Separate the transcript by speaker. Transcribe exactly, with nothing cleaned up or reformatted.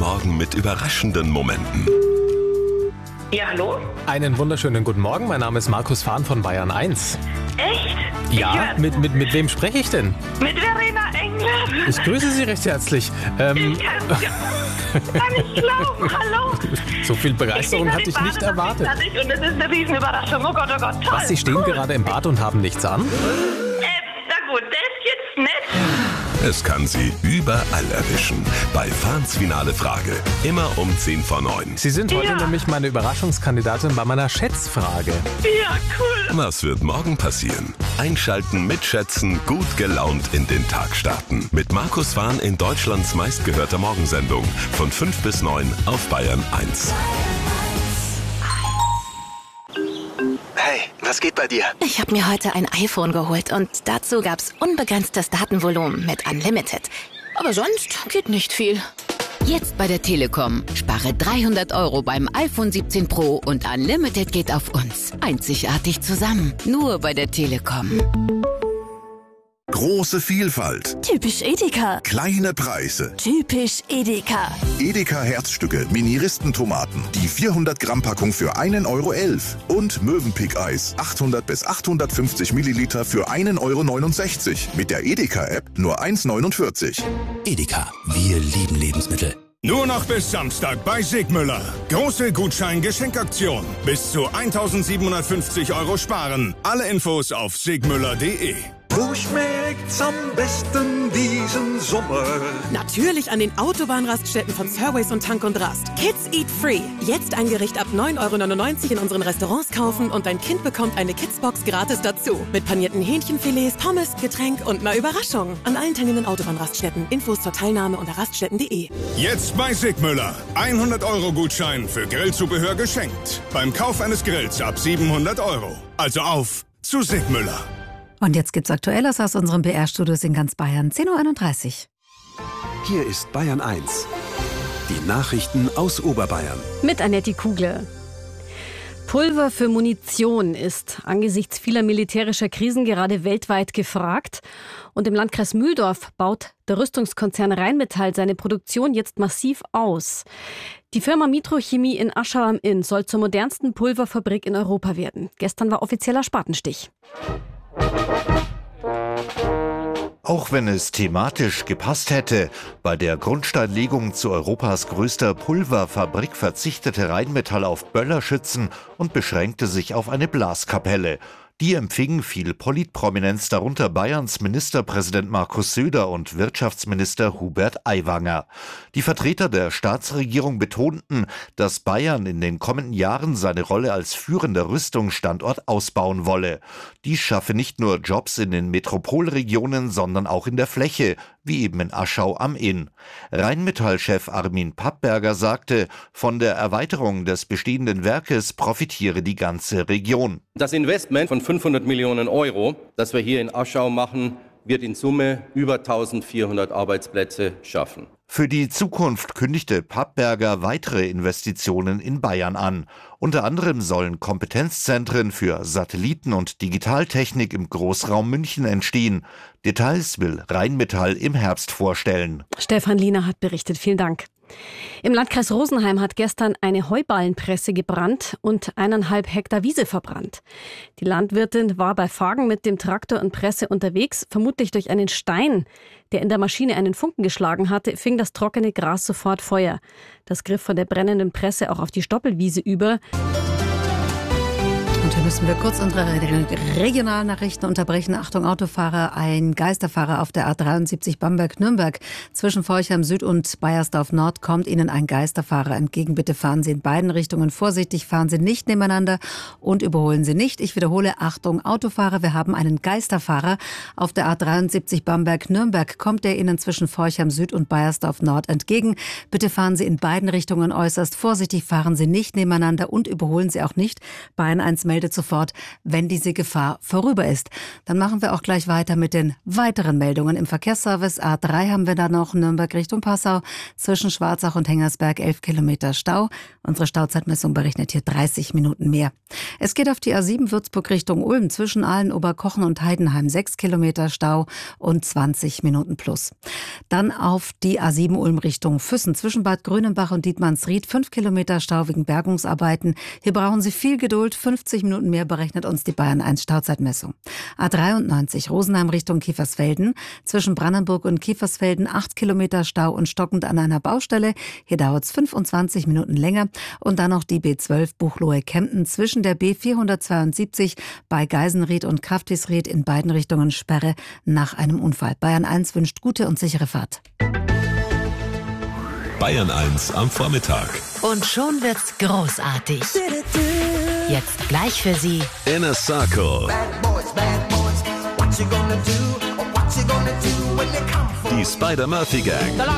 Speaker 1: Morgen mit überraschenden Momenten.
Speaker 2: Ja, hallo?
Speaker 3: Einen wunderschönen guten Morgen, mein Name ist Markus Fahn von Bayern eins.
Speaker 2: Echt?
Speaker 3: Ja,
Speaker 2: Ich
Speaker 3: mit, mit, mit wem spreche ich denn?
Speaker 2: Mit Verena Engler.
Speaker 3: Ich grüße Sie recht herzlich. Ähm,
Speaker 2: Ich kann es gar nicht glauben. Hallo?
Speaker 3: so viel Begeisterung hatte ich nicht erwartet.
Speaker 2: Fertig und es ist eine Riesenüberraschung. Oh Gott, oh Gott, toll.
Speaker 3: Was, Sie stehen
Speaker 2: cool.
Speaker 3: gerade im Bad und haben nichts an?
Speaker 2: Äh, na gut, das ist jetzt nett.
Speaker 1: Es kann Sie überall erwischen. Bei Fahns Finale Frage. Immer um zehn vor neun.
Speaker 3: Sie sind heute
Speaker 2: Ja.
Speaker 3: nämlich meine Überraschungskandidatin bei meiner Schätzfrage.
Speaker 2: Ja, cool.
Speaker 1: Was wird morgen passieren? Einschalten, mitschätzen, gut gelaunt in den Tag starten. Mit Markus Fahn in Deutschlands meistgehörter Morgensendung. Von fünf bis neun auf Bayern eins.
Speaker 4: Hey, was geht bei dir?
Speaker 5: Ich habe mir heute ein iPhone geholt und dazu gab's unbegrenztes Datenvolumen mit Unlimited. Aber sonst geht nicht viel.
Speaker 6: Jetzt bei der Telekom. Spare dreihundert Euro beim iPhone siebzehn Pro und Unlimited geht auf uns. Einzigartig zusammen. Nur bei der Telekom.
Speaker 7: Große Vielfalt,
Speaker 5: Typisch Edeka.
Speaker 7: kleine Preise.
Speaker 5: Typisch Edeka.
Speaker 7: Edeka Herzstücke, Mini-Ristentomaten, die vierhundert Gramm Packung für einen Euro elf. Und Mövenpick-Eis, achthundert bis achthundertfünfzig Milliliter für einen Euro neunundsechzig. Mit der Edeka-App nur eins neunundvierzig.
Speaker 8: Edeka, wir lieben Lebensmittel.
Speaker 9: Nur noch bis Samstag bei Sigmüller. Große Gutschein-Geschenkaktion. Bis zu eintausendsiebenhundertfünfzig Euro sparen. Alle Infos auf sigmüller punkt de.
Speaker 10: Wo schmeckt's am besten diesen Sommer?
Speaker 11: Natürlich an den Autobahnraststätten von Surways und Tank und Rast. Kids Eat Free. Jetzt ein Gericht ab neun Euro neunundneunzig in unseren Restaurants kaufen und dein Kind bekommt eine Kidsbox gratis dazu. Mit panierten Hähnchenfilets, Pommes, Getränk und einer Überraschung. An allen teilnehmenden Autobahnraststätten. Infos zur Teilnahme unter raststätten punkt de.
Speaker 9: Jetzt bei Sigmüller. hundert Euro Gutschein für Grillzubehör geschenkt. Beim Kauf eines Grills ab siebenhundert Euro. Also auf zu Sigmüller.
Speaker 12: Und jetzt gibt's Aktuelles aus unserem B R-Studios in ganz Bayern. zehn Uhr einunddreißig.
Speaker 8: Hier ist Bayern eins. Die Nachrichten aus Oberbayern.
Speaker 13: Mit Annette Kugler. Pulver für Munition ist angesichts vieler militärischer Krisen gerade weltweit gefragt. Und im Landkreis Mühldorf baut der Rüstungskonzern Rheinmetall seine Produktion jetzt massiv aus. Die Firma Mitrochemie in Aschau am Inn soll zur modernsten Pulverfabrik in Europa werden. Gestern war offizieller Spatenstich.
Speaker 14: Auch wenn es thematisch gepasst hätte, bei der Grundsteinlegung zu Europas größter Pulverfabrik verzichtete Rheinmetall auf Böllerschützen und beschränkte sich auf eine Blaskapelle. Die empfing viel Politprominenz, darunter Bayerns Ministerpräsident Markus Söder und Wirtschaftsminister Hubert Aiwanger. Die Vertreter der Staatsregierung betonten, dass Bayern in den kommenden Jahren seine Rolle als führender Rüstungsstandort ausbauen wolle. Dies schaffe nicht nur Jobs in den Metropolregionen, sondern auch in der Fläche, wie eben in Aschau am Inn. Rheinmetall-Chef Armin Pappberger sagte, von der Erweiterung des bestehenden Werkes profitiere die ganze Region.
Speaker 15: Das Investment von fünfhundert Millionen Euro, das wir hier in Aschau machen, wird in Summe über eintausendvierhundert Arbeitsplätze schaffen.
Speaker 14: Für die Zukunft kündigte Pappberger weitere Investitionen in Bayern an. Unter anderem sollen Kompetenzzentren für Satelliten- und Digitaltechnik im Großraum München entstehen. Details will Rheinmetall im Herbst vorstellen.
Speaker 13: Stefan Liener hat berichtet. Vielen Dank. Im Landkreis Rosenheim hat gestern eine Heuballenpresse gebrannt und eineinhalb Hektar Wiese verbrannt. Die Landwirtin war bei Fagen mit dem Traktor und Presse unterwegs. Vermutlich durch einen Stein, der in der Maschine einen Funken geschlagen hatte, fing das trockene Gras sofort Feuer. Das griff von der brennenden Presse auch auf die Stoppelwiese über.
Speaker 12: Und hier müssen wir kurz unsere Regionalnachrichten unterbrechen. Achtung, Autofahrer, ein Geisterfahrer auf der A dreiundsiebzig Bamberg-Nürnberg. Zwischen Forchheim Süd und Baiersdorf Nord kommt Ihnen ein Geisterfahrer entgegen. Bitte fahren Sie in beiden Richtungen vorsichtig, fahren Sie nicht nebeneinander und überholen Sie nicht. Ich wiederhole, Achtung, Autofahrer, wir haben einen Geisterfahrer auf der A dreiundsiebzig Bamberg-Nürnberg. Kommt der Ihnen zwischen Forchheim Süd und Baiersdorf Nord entgegen. Bitte fahren Sie in beiden Richtungen äußerst vorsichtig, fahren Sie nicht nebeneinander und überholen Sie auch nicht. Bayern eins meldet sofort, wenn diese Gefahr vorüber ist. Dann machen wir auch gleich weiter mit den weiteren Meldungen im Verkehrsservice. A drei haben wir da noch, Nürnberg Richtung Passau, zwischen Schwarzach und Hengersberg elf Kilometer Stau. Unsere Stauzeitmessung berechnet hier dreißig Minuten mehr. Es geht auf die A sieben Würzburg Richtung Ulm, zwischen Aalen, Oberkochen und Heidenheim sechs Kilometer Stau und zwanzig Minuten plus. Dann auf die A sieben Ulm Richtung Füssen, zwischen Bad Grönenbach und Dietmannsried fünf Kilometer Stau wegen Bergungsarbeiten. Hier brauchen Sie viel Geduld, fünfzig Minuten mehr berechnet uns die Bayern eins Stauzeitmessung. A dreiundneunzig Rosenheim Richtung Kiefersfelden, zwischen Brandenburg und Kiefersfelden acht Kilometer Stau und stockend an einer Baustelle. Hier dauert es fünfundzwanzig Minuten länger. Und dann noch die B zwölf Buchloe-Kempten, zwischen der B vierhundertzweiundsiebzig bei Geisenried und Kraftisried in beiden Richtungen Sperre nach einem Unfall. Bayern eins wünscht gute und sichere Fahrt.
Speaker 1: Bayern eins am Vormittag.
Speaker 5: Und schon wird's großartig. Jetzt gleich für Sie
Speaker 1: Inner Circle. Die Spider-Murphy Gang.